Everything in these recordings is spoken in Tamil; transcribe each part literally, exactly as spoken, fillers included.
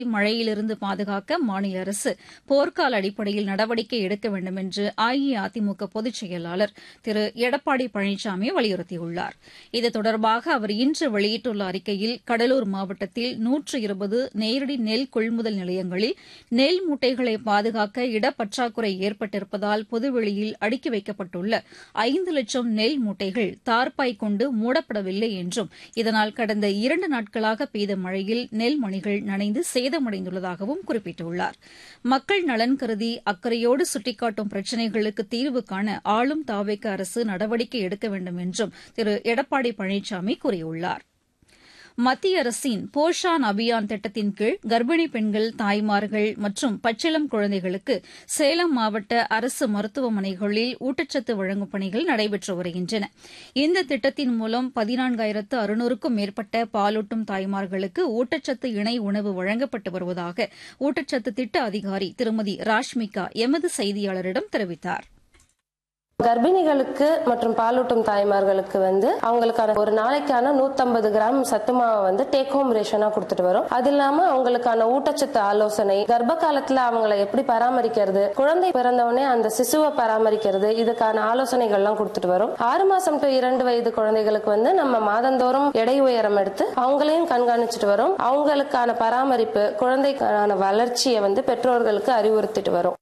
மழையிலிருந்து பாதுகாக்க மாநில அரசு போர்க்கால அடிப்படையில் நடவடிக்கை எடுக்க வேண்டும் என்று அஇஅதிமுக பொதுச் செயலாளர் திரு எடப்பாடி பழனிசாமி வலியுறுத்தியுள்ளார். இது தொடர்பாக அவர் இன்று வெளியிட்டுள்ள அறிக்கையில் கடலூர் மாவட்டத்தில் நூற்று இருபது நேரடி நெல் கொள்முதல் நிலையங்களில் நெல் மூட்டைகளை பாதுகாக்க இடப்பற்றாக்குறை ஏற்பட்டிருப்பதால் பொதுவெளியில் அடுக்கி வைக்கப்பட்டுள்ள ஐந்து லட்சம் நெல் மூட்டைகள் தார்பாய் கொண்டு மூடப்படவில்லை என்றும் இதனால் கடந்த இரண்டு நாட்களாக பெய்த மழையில் நெல் மணிகள் நனைந்து சேதமடைந்துள்ளதாகவும் குறிப்பிட்டுள்ளார். மக்கள் நலன் கருதி அக்கறையோடு சுட்டிக்காட்டும் பிரச்சினைகளுக்கு தீர்வு காண ஆளும் தாவேக அரசு நடவடிக்கை எடுக்க வேண்டும் என்றும் திரு எடப்பாடி பழனிசாமி கூறியுள்ளார். மத்திய அரசின் போஷான் அபியான் திட்டத்தின் கீழ் கர்ப்பிணி பெண்கள், தாய்மார்கள் மற்றும் பச்சிளம் குழந்தைகளுக்கு சேலம் மாவட்ட அரசு மருத்துவமனைகளில் ஊட்டச்சத்து வழங்கும் பணிகள் நடைபெற்று வருகின்றன. இந்த திட்டத்தின் மூலம் பதினான்காயிரத்து அறுநூறுக்கும் மேற்பட்ட பாலூட்டும் தாய்மார்களுக்கு ஊட்டச்சத்து இணை உணவு வழங்கப்பட்டு வருவதாக ஊட்டச்சத்து திட்ட அதிகாரி திருமதி ராஷ்மிகா எமது செய்தியாளரிடம் தெரிவித்தார். கர்ப்பிணிகளுக்கு மற்றும் பாலூட்டும் தாய்மார்களுக்கு வந்து அவங்களுக்கான ஒரு நாளைக்கான நூத்தம்பது கிராம் சத்து மாவை வந்து டேக் ஹோம் ரேஷனா கொடுத்துட்டு வரும். அது இல்லாம அவங்களுக்கான ஊட்டச்சத்து ஆலோசனை, கர்ப்ப காலத்துல அவங்களை எப்படி பராமரிக்கிறது, குழந்தை பிறந்தவனே அந்த சிசுவை பராமரிக்கிறது, இதுக்கான ஆலோசனைகள் எல்லாம் கொடுத்துட்டு வரும். ஆறு மாசம் டு இரண்டு வயது குழந்தைகளுக்கு வந்து நம்ம மாதந்தோறும் எடை உயரம் எடுத்து அவங்களையும் கண்காணிச்சுட்டு வரும். அவங்களுக்கான பராமரிப்பு, குழந்தைக்கான வளர்ச்சியை வந்து பெற்றோர்களுக்கு அறிவுறுத்திட்டு வரும்.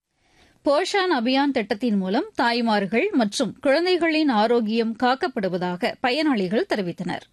போஷான் அபியான் திட்டத்தின் மூலம் தாய்மார்கள் மற்றும் குழந்தைகளின் ஆரோக்கியம் காக்கப்படுவதாக பயனாளிகள் தெரிவித்தனர்.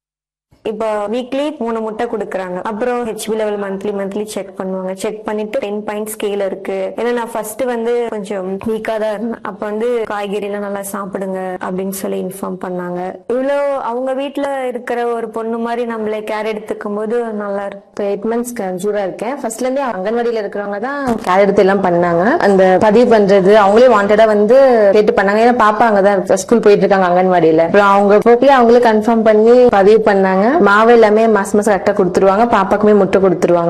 இப்போ வீக்லி மூணு முட்டை கொடுக்குறாங்க. அப்புறம் HP level monthly monthly check பண்ணுவாங்க. செக் பண்ணிட்டு டென் பாயிண்ட் ஸ்கேல் இருக்கு. ஏன்னா நான் ஃபர்ஸ்ட் வந்து கொஞ்சம் வீக்கா தான் இருந்தேன். அப்ப வந்து காய்கறி எல்லாம் நல்லா சாப்பிடுங்க அப்படின்னு சொல்லி இன்ஃபார்ம் பண்ணாங்க. இவ்வளோ அவங்க வீட்டுல இருக்கிற ஒரு பொண்ணு மாதிரி நம்மளே கேர் எடுத்துக்கும் போது நல்லா இருக்கு. எயிட் மந்த்ஸ் கன்சூரா இருக்கேன். ஃபர்ஸ்ட்ல இருந்தே அங்கன்வாடியில இருக்கிறவங்க தான் கேர் எடுத்து எல்லாம் பண்ணாங்க. அந்த பதிவு பண்றது அவங்களே வாண்டடா வந்து கேட்டு பண்ணாங்க. ஏன்னா பாப்பா அங்கதான் ஸ்கூல் போயிட்டு இருக்காங்க அங்கன்வாடியில. அப்புறம் அவங்க போக்கே அவங்களே கன்ஃபார்ம் பண்ணி பதிவு பண்ணாங்க. மாவு எல்லாமே மாசம் மாசம் கரெக்டா கொடுத்துருவாங்க. பாப்பாக்குமே முட்டை கொடுத்துருவாங்க.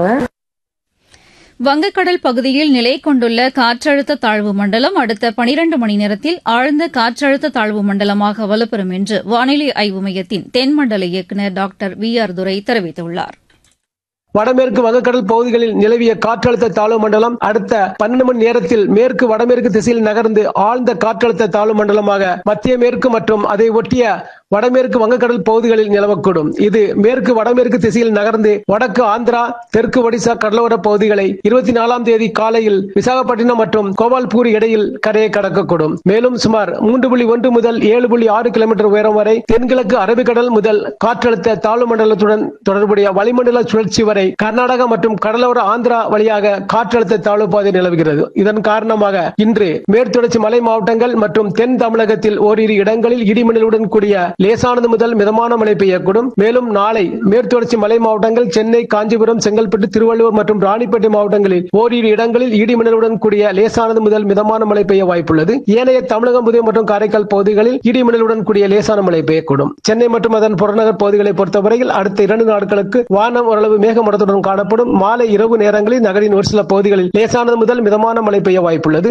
வங்கக்கடல் பகுதியில் நிலை கொண்டுள்ள காற்றழுத்த தாழ்வு மண்டலம் அடுத்த பனிரண்டு மணி நேரத்தில் ஆழ்ந்த காற்றழுத்த தாழ்வு மண்டலமாக வலுப்பெறும் என்று வானிலை ஆய்வு மையத்தின் தென்மண்டல இயக்குநர் டாக்டர் வி ஆர் துரை தெரிவித்துள்ளார். வடமேற்கு வங்கக்கடல் பகுதிகளில் நிலவிய காற்றழுத்த தாழ்வு மண்டலம் அடுத்த பன்னெண்டு மணி நேரத்தில் மேற்கு வடமேற்கு திசையில் நகர்ந்து ஆழ்ந்த காற்றழுத்த தாழ்வு மண்டலமாக மத்திய மேற்கு மற்றும் அதை ஒட்டிய வடமேற்கு வங்கக்கடல் பகுதிகளில் நிலவக்கூடும். இது மேற்கு வடமேற்கு திசையில் நகர்ந்து வடக்கு ஆந்திரா, தெற்கு ஒடிசா கடலோர பகுதிகளை இருபத்தி நாலாம் தேதி காலையில் விசாகப்பட்டினம் மற்றும் கோபால்பூர் இடையில் கரையை கடக்கக்கூடும். மேலும் சுமார் மூன்று புள்ளி ஒன்று முதல் ஏழு புள்ளி ஆறு கிலோமீட்டர் உயரம் வரை தென்கிழக்கு அரபிக்கடல் முதல் காற்றழுத்த தாழ்வு மண்டலத்துடன் தொடர்புடைய வளிமண்டல சுழற்சி வரை கர்நாடகா மற்றும் கடலோர ஆந்திரா வழியாக காற்றழுத்த தாழ்வு பாதை நிலவுகிறது. இதன் காரணமாக இன்று மேற்குத்தொடர்ச்சி மலை மாவட்டங்கள் மற்றும் தென் தமிழகத்தில் ஓரிரு இடங்களில் இடிமின்னலுடன் கூடிய லேசானது முதல் மிதமான மழை பெய்யக்கூடும். மேலும் நாளை மேற்குத்தொடர்ச்சி மலை மாவட்டங்கள், சென்னை, காஞ்சிபுரம், செங்கல்பட்டு, திருவள்ளூர் மற்றும் ராணிப்பேட்டை மாவட்டங்களில் ஓரிரு இடங்களில் இடிமின்னலுடன் கூடிய லேசானது முதல் மிதமான மழை பெய்ய வாய்ப்புள்ளது. ஏனைய தமிழகம், புதுவை மற்றும் காரைக்கால் பகுதிகளில் இடிமின்னலுடன் கூடிய லேசான மழை பெய்யக்கூடும். சென்னை மற்றும் அதன் புறநகர் பகுதிகளை பொறுத்தவரையில் அடுத்த இரண்டு நாட்களுக்கு வானம் ஓரளவு மேகமூட்டத்துடன் காணப்படும். மாலை இரவு நேரங்களில் நகரின் ஒரு சில பகுதிகளில் லேசானது முதல் மிதமான மழை பெய்ய வாய்ப்புள்ளது.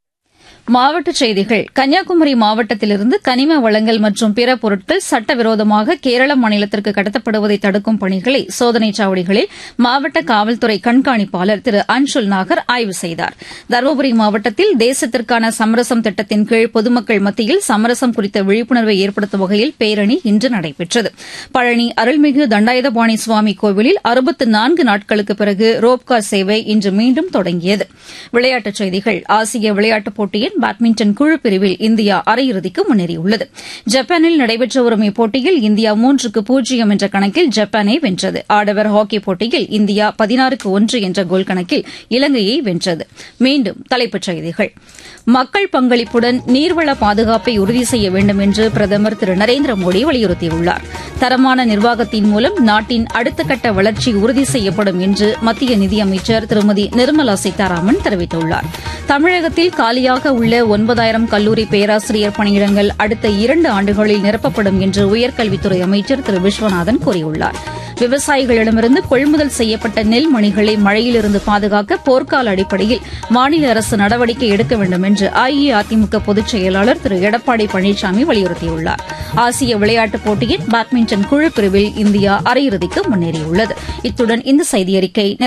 மாவட்டச் செய்திகள். கன்னியாகுமரி மாவட்டத்திலிருந்து கனிம வளங்கள் மற்றும் பிற பொருட்கள் சட்டவிரோதமாக கேரள மாநிலத்திற்கு கடத்தப்படுவதை தடுக்கும் பணிகளை சோதனைச் சாவடிகளில் மாவட்ட காவல்துறை கண்காணிப்பாளர் திரு அன்சுல் நாகர் ஆய்வு செய்தார். தருமபுரி மாவட்டத்தில் தேசத்திற்கான சமரசம் திட்டத்தின் கீழ் பொதுமக்கள் மத்தியில் சமரசம் குறித்த விழிப்புணர்வை ஏற்படுத்தும் வகையில் பேரணி இன்று நடைபெற்றது. பழனி அருள்மிகு தண்டாயுதபாணி சுவாமி கோவிலில் அறுபத்து நான்கு நாட்களுக்கு பிறகு ரோப்கார் சேவை இன்று மீண்டும் தொடங்கியது. விளையாட்டுச் செய்திகள். ஆசிய விளையாட்டுப் போட்டியின் பேட்மிண்டன் குழு பிரிவில் இந்தியா அரையிறுதிக்கு முன்னேறியுள்ளது. ஜப்பானில் நடைபெற்று வரும் இப்போட்டியில் இந்தியா மூன்றுக்கு பூஜ்ஜியம் என்ற கணக்கில் ஜப்பானை வென்றது. ஆடவர் ஹாக்கி போட்டியில் இந்தியா பதினாறுக்கு ஒன்று என்ற கோல் கணக்கில் இலங்கையை வென்றது. மீண்டும் தலைப்புச் செய்திகள். மக்கள் பங்களிப்புடன் நீர்வள பாதுகாப்பை உறுதி செய்ய வேண்டும் என்று பிரதமர் திரு நரேந்திர மோடி வலியுறுத்தியுள்ளார். தரமான நிர்வாகத்தின் மூலம் நாட்டின் அடுத்த கட்ட வளர்ச்சி உறுதி செய்யப்படும் என்று மத்திய நிதியமைச்சர் திருமதி நிர்மலா சீதாராமன் தெரிவித்துள்ளார். தமிழகத்தில் காலியாக உள்ள ஒன்பதாயிரம் கல்லூரி பேராசிரியர் பணியிடங்கள் அடுத்த இரண்டு ஆண்டுகளில் நிரப்பப்படும் என்று உயர்கல்வித்துறை அமைச்சர் திரு விஸ்வநாதன் கூறியுள்ளார். விவசாயிகளிடமிருந்து கொள்முதல் செய்யப்பட்ட நெல் மணிகளை மழையிலிருந்து பாதுகாக்க போர்க்கால அடிப்படையில் மாநில அரசு நடவடிக்கை எடுக்க வேண்டும் என்று அஇஅதிமுக பொதுச் செயலாளர் திரு எடப்பாடி பழனிசாமி வலியுறுத்தியுள்ளார். ஆசிய விளையாட்டுப் போட்டியின் பேட்மிண்டன் குழு பிரிவில் இந்தியா அரையிறுதிக்கு முன்னேறியுள்ளது. இத்துடன் இந்த செய்தியறிக்கை